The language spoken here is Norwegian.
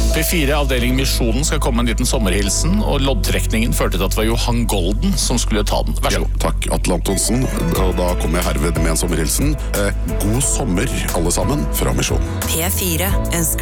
P4 avdeling Misjonen skal komme med en liten sommerhilsen, og loddtrekningen førte til at det var Johan Golden som skulle ta den. Vær så god. Ja, takk, Atle Antonsen. Og da kommer jeg herved med en sommerhilsen. God sommer, alle sammen, fra Misjonen. P4 ønsker